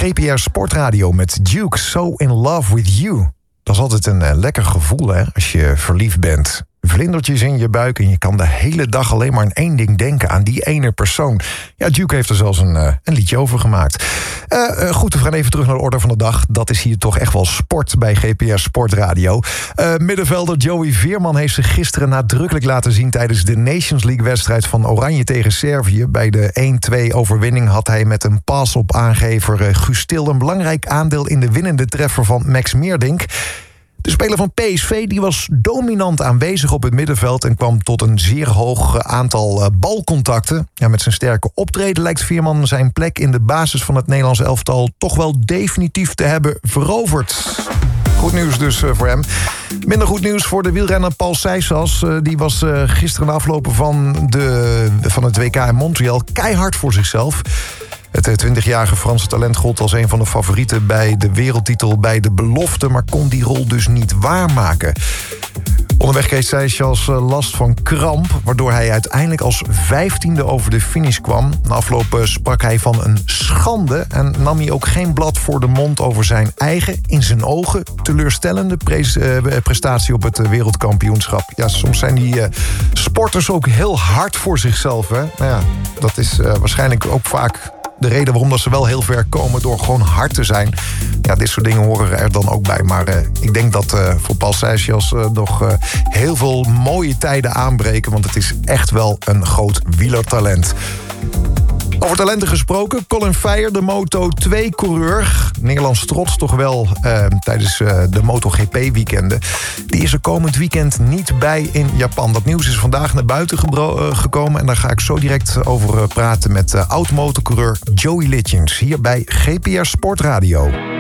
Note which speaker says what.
Speaker 1: GPR Sportradio met Duke, So In Love With You. Dat is altijd een lekker gevoel, hè, als je verliefd bent. Vlindertjes in je buik en je kan de hele dag alleen maar aan één ding denken, aan die ene persoon. Ja, Duke heeft er zelfs een liedje over gemaakt. Goed, we gaan even terug naar de orde van de dag. Dat is hier toch echt wel sport bij GPR Sportradio. Middenvelder Joey Veerman heeft zich gisteren nadrukkelijk laten zien tijdens de Nations League-wedstrijd van Oranje tegen Servië. Bij de 1-2 overwinning had hij met een paas op aangever Guus Til een belangrijk aandeel in de winnende treffer van Max Meerdink. De speler van PSV die was dominant aanwezig op het middenveld en kwam tot een zeer hoog aantal balcontacten. Ja, met zijn sterke optreden lijkt Veerman zijn plek in de basis van het Nederlands elftal toch wel definitief te hebben veroverd. Goed nieuws dus voor hem. Minder goed nieuws voor de wielrenner Paul Sijsas. Die was gisteren na aflopen van het WK in Montreal keihard voor zichzelf. Het 20-jarige Franse talent gold als een van de favorieten bij de wereldtitel bij de belofte, maar kon die rol dus niet waarmaken. Onderweg kreeg Sijsas last van kramp, waardoor hij uiteindelijk als 15e over de finish kwam. Na afloop sprak hij van een schande en nam hij ook geen blad voor de mond over zijn eigen, in zijn ogen, teleurstellende prestatie op het wereldkampioenschap. Ja, soms zijn die sporters ook heel hard voor zichzelf, hè? Nou ja, dat is waarschijnlijk ook vaak de reden waarom dat ze wel heel ver komen, door gewoon hard te zijn. Ja, dit soort dingen horen er dan ook bij. Maar ik denk dat voor Paul Sijsas nog heel veel mooie tijden aanbreken, want het is echt wel een groot wielertalent. Over talenten gesproken, Colin Veyer, de Moto2-coureur. Nederlands trots toch wel tijdens de MotoGP-weekenden. Die is er komend weekend niet bij in Japan. Dat nieuws is vandaag naar buiten gekomen en daar ga ik zo direct over praten met oud-motorcoureur Joey Litjens hier bij GPR Sportradio.